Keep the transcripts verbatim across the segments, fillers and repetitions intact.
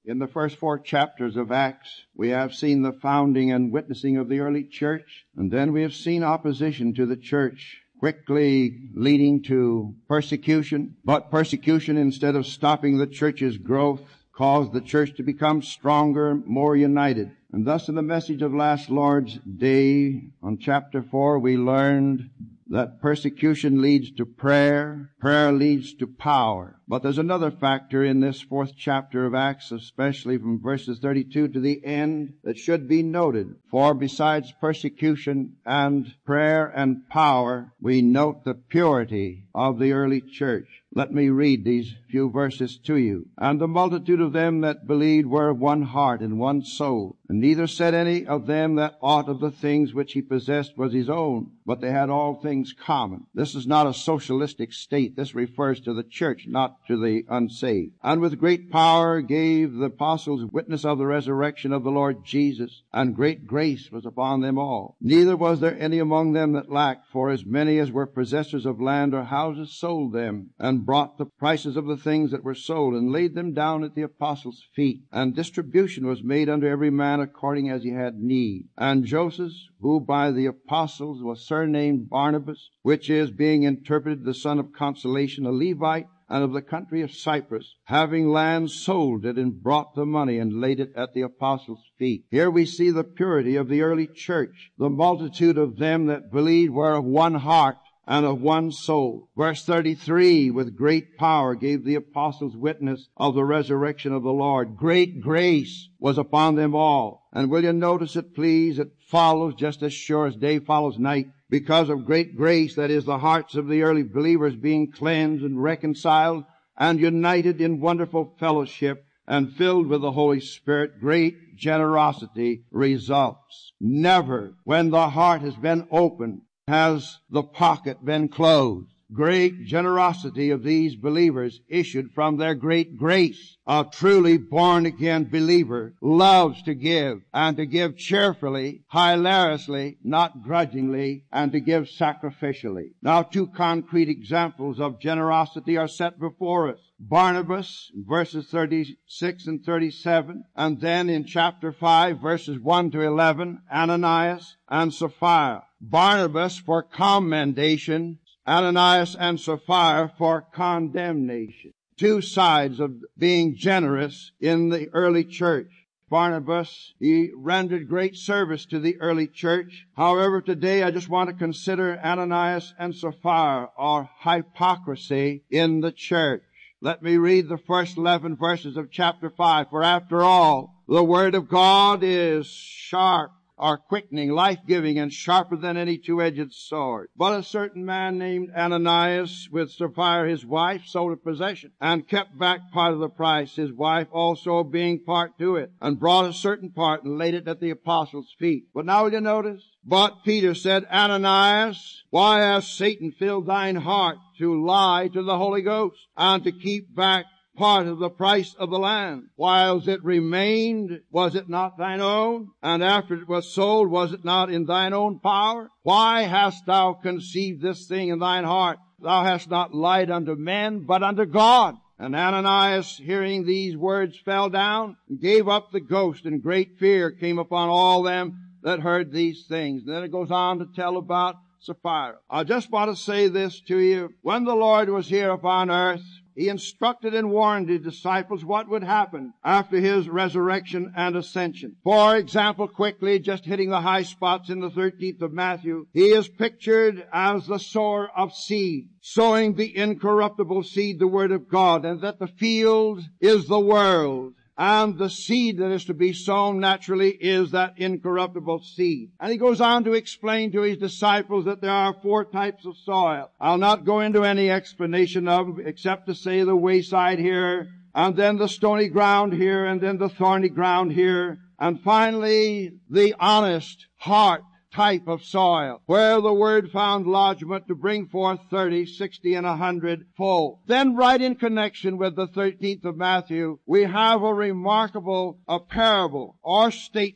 In the first four chapters of Acts, we have seen the founding and witnessing of the early church, and then we have seen opposition to the church, quickly leading to persecution. But persecution, instead of stopping the church's growth, caused the church to become stronger, more united. And thus in the message of last Lord's Day, on chapter four, we learned that persecution leads to prayer, prayer leads to power. But there's another factor in this fourth chapter of Acts, especially from verses thirty-two to the end, that should be noted. For besides persecution and prayer and power, we note the purity of the early church. Let me read these few verses to you. And the multitude of them that believed were of one heart and one soul. And neither said any of them that aught of the things which he possessed was his own, but they had all things common. This is not a socialistic state. This refers to the church, not to the unsaved. And with great power gave the apostles witness of the resurrection of the Lord Jesus, and great grace was upon them all. Neither was there any among them that lacked, for as many as were possessors of land or houses sold them, and brought the prices of the things that were sold, and laid them down at the apostles' feet. And distribution was made unto every man according as he had need. And Joseph, who by the apostles was surnamed Barnabas, which is, being interpreted, the son of consolation, a Levite, and of the country of Cyprus, having land, sold it, and brought the money, and laid it at the apostles' feet. Here we see the purity of the early church. The multitude of them that believed were of one heart and of one soul. Verse thirty-three, with great power gave the apostles witness of the resurrection of the Lord. Great grace was upon them all. And will you notice it, please? It follows just as sure as day follows night. Because of great grace, that is, the hearts of the early believers being cleansed and reconciled and united in wonderful fellowship and filled with the Holy Spirit, great generosity results. Never, when the heart has been opened, has the pocket been closed. Great generosity of these believers issued from their great grace. A truly born-again believer loves to give, and to give cheerfully, hilariously, not grudgingly, and to give sacrificially. Now, two concrete examples of generosity are set before us. Barnabas, verses thirty-six and thirty-seven, and then in chapter five, verses one to eleven, Ananias and Sapphira. Barnabas for commendation, Ananias and Sapphira for condemnation. Two sides of being generous in the early church. Barnabas, he rendered great service to the early church. However, today I just want to consider Ananias and Sapphira, or hypocrisy in the church. Let me read the first eleven verses of chapter five. For after all, the word of God is sharp, or quickening, life-giving, and sharper than any two-edged sword. But a certain man named Ananias, with Sapphira his wife, sold a possession, and kept back part of the price, his wife also being part to it, and brought a certain part, and laid it at the apostles' feet. But now will you notice? But Peter said, Ananias, why has Satan filled thine heart to lie to the Holy Ghost, and to keep back part of the price of the land? Whiles it remained, was it not thine own? And after it was sold, was it not in thine own power? Why hast thou conceived this thing in thine heart? Thou hast not lied unto men, but unto God. And Ananias, hearing these words, fell down, and gave up the ghost, and great fear came upon all them that heard these things. And then it goes on to tell about Sapphira. I just want to say this to you. When the Lord was here upon earth, He instructed and warned His disciples what would happen after His resurrection and ascension. For example, quickly, just hitting the high spots in the thirteenth of Matthew, He is pictured as the sower of seed, sowing the incorruptible seed, the Word of God, and that the field is the world. And the seed that is to be sown naturally is that incorruptible seed. And He goes on to explain to His disciples that there are four types of soil. I'll not go into any explanation of them except to say the wayside here, and then the stony ground here, and then the thorny ground here, and finally the honest heart type of soil, where the word found lodgment to bring forth thirty, sixty, and a hundred fold. Then right in connection with the thirteenth of Matthew, we have a remarkable a parable or statement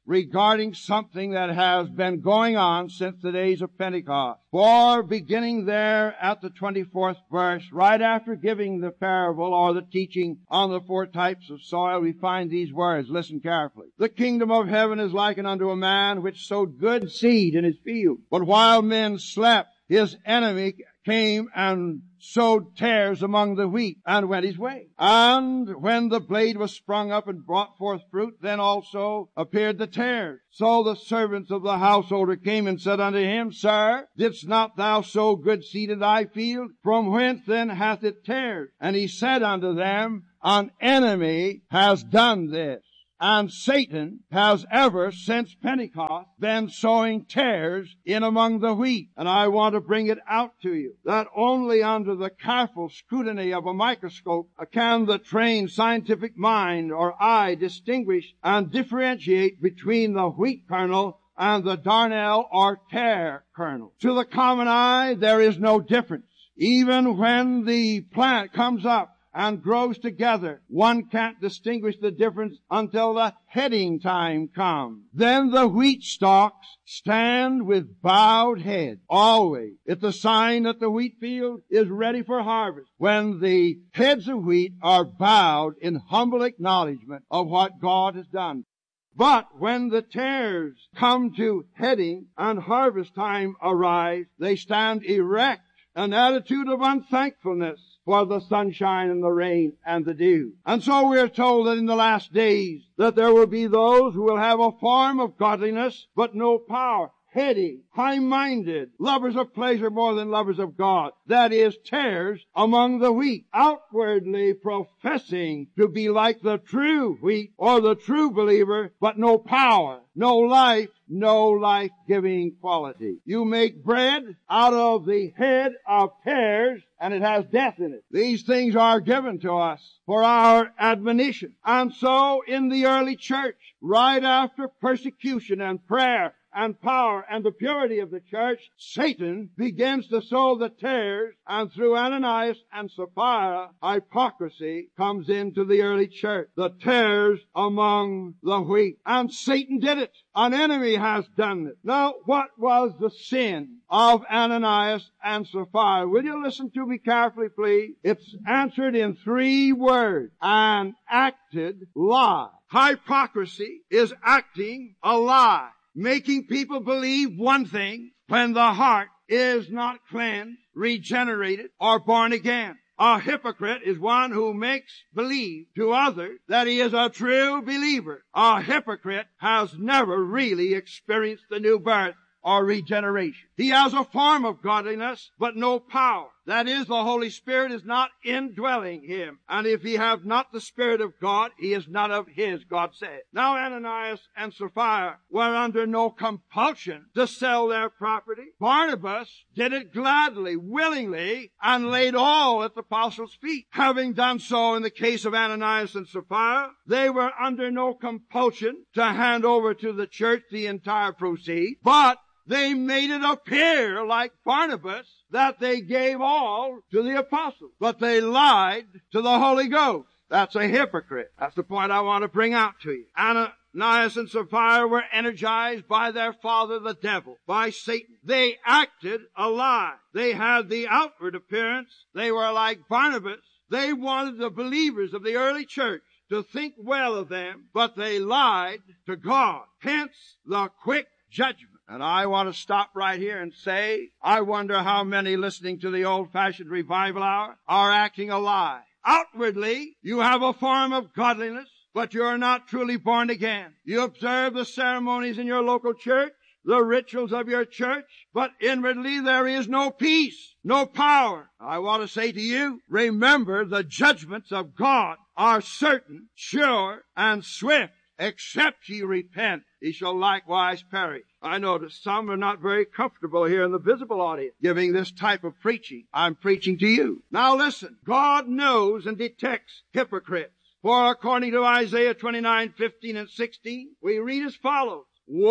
regarding something that has been going on since the days of Pentecost. For beginning there at the twenty-fourth verse, right after giving the parable or the teaching on the four types of soil, we find these words. Listen carefully. The kingdom of heaven is likened unto a man which sowed good seed in his field. But while men slept, his enemy came and sowed tares among the wheat and went his way. And when the blade was sprung up and brought forth fruit, then also appeared the tares. So the servants of the householder came and said unto him, Sir, didst not thou sow good seed in thy field? From whence then hath it tares? And he said unto them, An enemy has done this. And Satan has ever since Pentecost been sowing tares in among the wheat. And I want to bring it out to you that only under the careful scrutiny of a microscope can the trained scientific mind or eye distinguish and differentiate between the wheat kernel and the darnel or tare kernel. To the common eye, there is no difference. Even when the plant comes up and grows together, one can't distinguish the difference until the heading time comes. Then the wheat stalks stand with bowed head. Always. It's a sign that the wheat field is ready for harvest, when the heads of wheat are bowed in humble acknowledgement of what God has done. But when the tares come to heading and harvest time arrives, they stand erect, an attitude of unthankfulness for the sunshine and the rain and the dew. And so we are told that in the last days that there will be those who will have a form of godliness but no power. Heady, high-minded, lovers of pleasure more than lovers of God. That is, tares among the wheat, outwardly professing to be like the true wheat or the true believer, but no power, no life, no life-giving quality. You make bread out of the head of tares, and it has death in it. These things are given to us for our admonition. And so in the early church, right after persecution and prayer and power and the purity of the church, Satan begins to sow the tares, and through Ananias and Sapphira, hypocrisy comes into the early church. The tares among the wheat. And Satan did it. An enemy has done it. Now, what was the sin of Ananias and Sapphira? Will you listen to me carefully, please? It's answered in three words. An acted lie. Hypocrisy is acting a lie, making people believe one thing when the heart is not cleansed, regenerated, or born again. A hypocrite is one who makes believe to others that he is a true believer. A hypocrite has never really experienced the new birth or regeneration. He has a form of godliness, but no power. That is, the Holy Spirit is not indwelling him. And if he have not the Spirit of God, he is not of his, God said. Now Ananias and Sapphira were under no compulsion to sell their property. Barnabas did it gladly, willingly, and laid all at the apostles' feet. Having done so in the case of Ananias and Sapphira, they were under no compulsion to hand over to the church the entire proceeds, but they made it appear like Barnabas that they gave all to the apostles. But they lied to the Holy Ghost. That's a hypocrite. That's the point I want to bring out to you. Ananias and Sapphira were energized by their father, the devil, by Satan. They acted a lie. They had the outward appearance. They were like Barnabas. They wanted the believers of the early church to think well of them, but they lied to God. Hence the quick judgment. And I want to stop right here and say, I wonder how many listening to the old-fashioned revival hour are acting a lie. Outwardly, you have a form of godliness, but you are not truly born again. You observe the ceremonies in your local church, the rituals of your church, but inwardly there is no peace, no power. I want to say to you, remember the judgments of God are certain, sure, and swift. Except ye repent, ye shall likewise perish. I notice some are not very comfortable here in the visible audience giving this type of preaching. I'm preaching to you. Now listen, God knows and detects hypocrites. For according to Isaiah twenty-nine, fifteen and sixteen, we read as follows.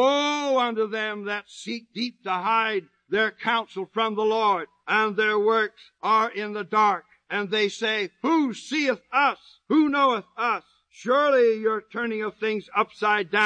Woe unto them that seek deep to hide their counsel from the Lord, and their works are in the dark. And they say, who seeth us? Who knoweth us? Surely your turning of things upside down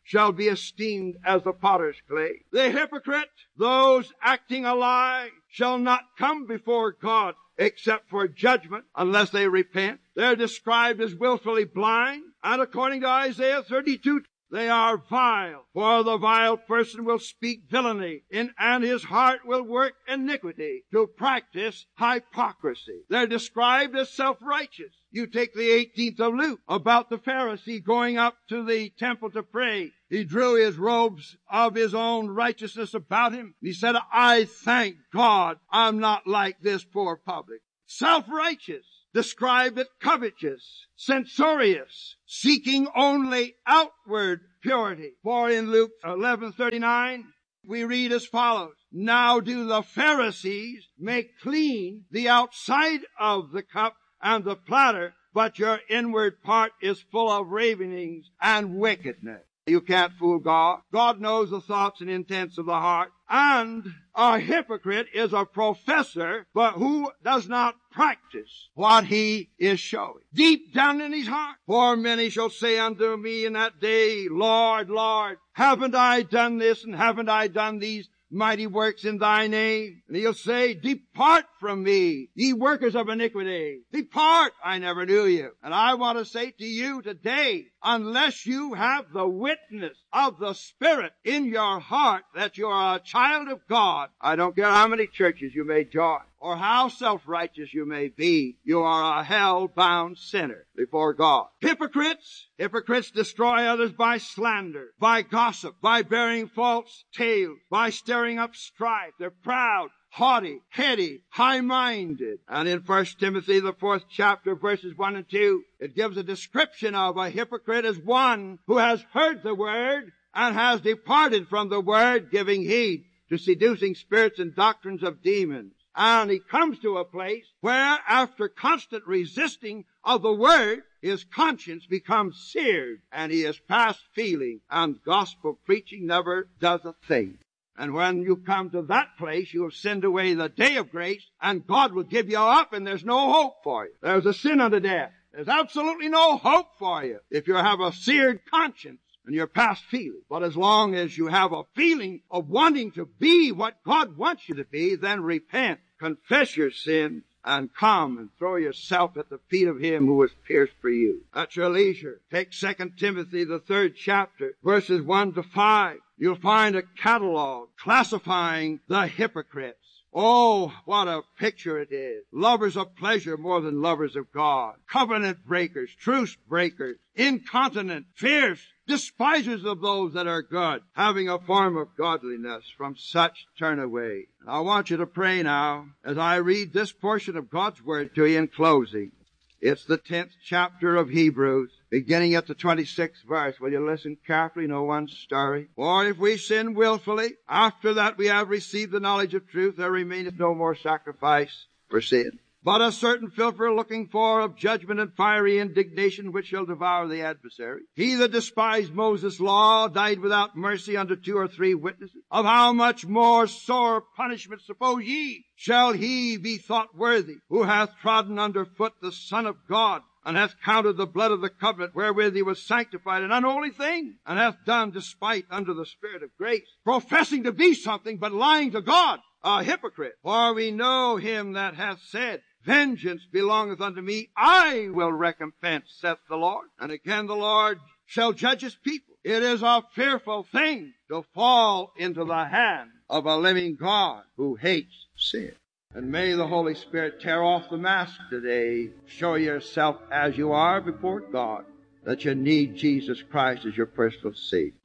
shall be esteemed as the potter's clay. The hypocrite, those acting a lie, shall not come before God except for judgment unless they repent. They're described as willfully blind, and according to Isaiah thirty-two, they are vile, for the vile person will speak villainy, and his heart will work iniquity to practice hypocrisy. They're described as self-righteous. You take the eighteenth of Luke about the Pharisee going up to the temple to pray. He drew his robes of his own righteousness about him. He said, I thank God I'm not like this poor public. Self-righteous. Described as covetous, censorious, seeking only outward purity. For in Luke eleven thirty-nine, we read as follows, Now do the Pharisees make clean the outside of the cup and the platter, but your inward part is full of ravenings and wickedness. You can't fool God. God knows the thoughts and intents of the heart. And a hypocrite is a professor, but who does not practice what he is showing. Deep down in his heart. For many shall say unto me in that day, Lord, Lord, haven't I done this and haven't I done these mighty works in thy name? And he'll say, Depart from me, ye workers of iniquity. Depart, I never knew you. And I want to say to you today, unless you have the witness of the Spirit in your heart that you are a child of God, I don't care how many churches you may join or how self-righteous you may be, you are a hell-bound sinner before God. Hypocrites, hypocrites destroy others by slander, by gossip, by bearing false tales, by stirring up strife. They're proud, haughty, heady, high-minded. And in First Timothy, the fourth chapter, verses one and two, it gives a description of a hypocrite as one who has heard the word and has departed from the word, giving heed to seducing spirits and doctrines of demons. And he comes to a place where, after constant resisting of the word, his conscience becomes seared, and he is past feeling, and gospel preaching never does a thing. And when you come to that place, you have sinned away the day of grace, and God will give you up, and there's no hope for you. There's a sin unto death. There's absolutely no hope for you if you have a seared conscience and you're past feeling. But as long as you have a feeling of wanting to be what God wants you to be, then repent, confess your sins, and come and throw yourself at the feet of him who was pierced for you. At your leisure, take Second Timothy, the third chapter, verses one to five. You'll find a catalog classifying the hypocrites. Oh, what a picture it is. Lovers of pleasure more than lovers of God. Covenant breakers, truce breakers, incontinent, fierce, despisers of those that are good, having a form of godliness. From such turn away. I want you to pray now as I read this portion of God's Word to you in closing. It's the tenth chapter of Hebrews, beginning at the twenty-sixth verse. Will you listen carefully? No one stirring. For if we sin willfully, after that we have received the knowledge of truth, there remaineth no more sacrifice for sin, but a certain filter looking for of judgment and fiery indignation, which shall devour the adversary. He that despised Moses' law died without mercy unto two or three witnesses. Of how much more sore punishment, suppose ye, shall he be thought worthy, who hath trodden under foot the Son of God, and hath counted the blood of the covenant wherewith he was sanctified an unholy thing, and hath done despite unto the Spirit of grace, professing to be something, but lying to God, a hypocrite. For we know him that hath said, Vengeance belongeth unto me, I will recompense, saith the Lord. And again the Lord shall judge his people. It is a fearful thing to fall into the hand of a living God who hates sin. And may the Holy Spirit tear off the mask today. Show yourself as you are before God, that you need Jesus Christ as your personal Savior.